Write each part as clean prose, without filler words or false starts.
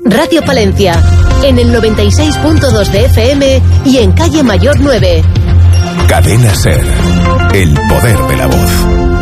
Radio Palencia, en el 96.2 de FM y en Calle Mayor 9. Cadena SER, el poder de la voz.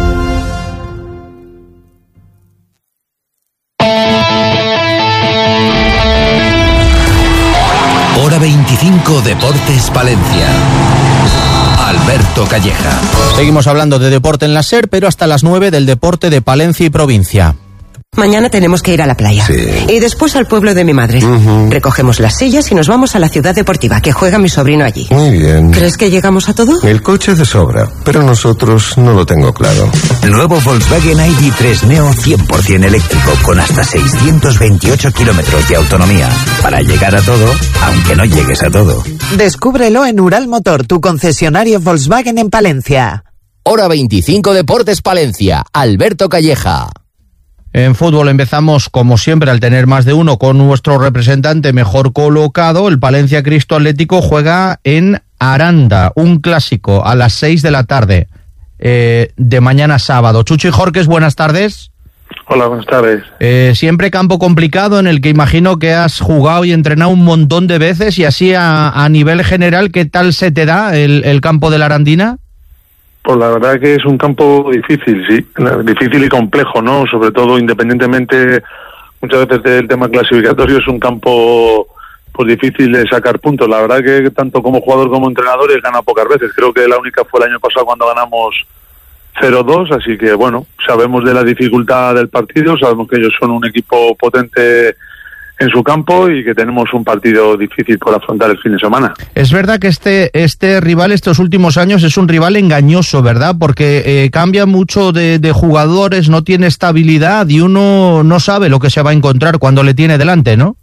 Hora 25 Deportes Palencia. Alberto Calleja. Seguimos hablando de deporte en la SER, pero hasta las 9 del deporte de Palencia y provincia. Mañana tenemos que ir a la playa. Sí. Y después al pueblo de mi madre. Recogemos las sillas y nos vamos a la ciudad deportiva, que juega mi sobrino allí. Muy bien. ¿Crees que llegamos a todo? El coche de sobra, pero nosotros no lo tengo claro. Nuevo Volkswagen ID3 Neo 100% eléctrico con hasta 628 kilómetros de autonomía. Para llegar a todo, aunque no llegues a todo. Descúbrelo en Ural Motor, tu concesionario Volkswagen en Palencia. Hora 25 Deportes Palencia. Alberto Calleja. En fútbol empezamos, como siempre, al tener más de uno, con nuestro representante mejor colocado. El Palencia Cristo Atlético juega en Aranda, un clásico a las 6 de la tarde de mañana sábado. Chucho y Jorques, buenas tardes. Hola, buenas tardes. Siempre campo complicado en el que imagino que has jugado y entrenado un montón de veces, y así a nivel general, ¿qué tal se te da el campo de la Arandina? Pues la verdad que es un campo difícil, sí, difícil y complejo, ¿no? Sobre todo, independientemente muchas veces del tema clasificatorio, es un campo pues difícil de sacar puntos. La verdad que tanto como jugador como entrenador he ganado pocas veces. Creo que la única fue el año pasado cuando ganamos 0-2, así que bueno, sabemos de la dificultad del partido, sabemos que ellos son un equipo potente en su campo y que tenemos un partido difícil por afrontar el fin de semana. Es verdad que este rival estos últimos años es un rival engañoso, ¿verdad? Porque cambia mucho de jugadores, no tiene estabilidad y uno no sabe lo que se va a encontrar cuando le tiene delante, ¿no?